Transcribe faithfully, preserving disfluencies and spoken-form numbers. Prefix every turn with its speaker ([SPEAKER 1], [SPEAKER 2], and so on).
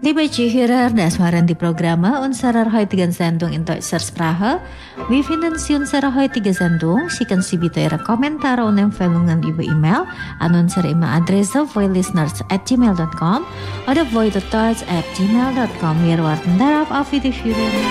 [SPEAKER 1] Liebe Zuhörer, das waren die Programme unserer heutigen Sendung in Deutscher Sprache. Wir finden Sie unsere heutige Sendung. Schicken Sie bitte Ihre Kommentare und Empfehlungen über E-Mail an unsere E-Mail-Adresse voilisteners at gmail dot com oder voidedeutsch at gmail dot com. Wir warten darauf. Auf Wiederhören.